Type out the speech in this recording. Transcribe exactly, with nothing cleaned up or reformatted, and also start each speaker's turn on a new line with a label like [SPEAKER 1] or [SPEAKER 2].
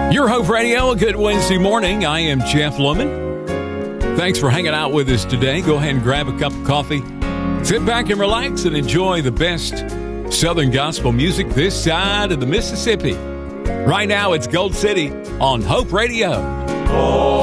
[SPEAKER 1] Your Hope Radio, a good Wednesday morning. I am Jeff Lumen. Thanks for hanging out with us today. Go ahead and grab a cup of coffee. Sit back and relax and enjoy the best Southern gospel music this side of the Mississippi. Right now, it's Gold City on Hope Radio. Oh.